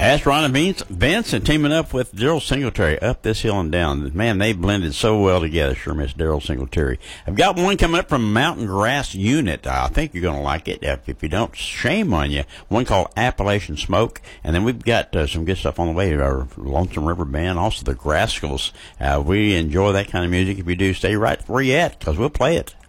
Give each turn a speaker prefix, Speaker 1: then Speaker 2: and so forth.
Speaker 1: That's Ron and Vincent teaming up with Daryl Singletary, Up This Hill and Down. Man, they blended so well together. Sure miss Daryl Singletary. I've got one coming up from Mountain Grass Unit. I think you're going to like it. If you don't, shame on you. One called Appalachian Smoke. And then we've got some good stuff on the way. Our Lonesome River Band, also the Grascals. We enjoy that kind of music. If you do, stay right where you at, because we'll play it.